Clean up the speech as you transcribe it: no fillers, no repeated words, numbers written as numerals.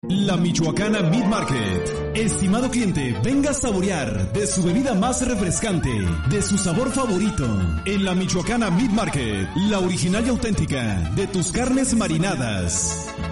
La Michoacana Meat Market. Estimado cliente, venga a saborear de su bebida más refrescante, de su sabor favorito. En la Michoacana Meat Market, la original y auténtica de tus carnes marinadas.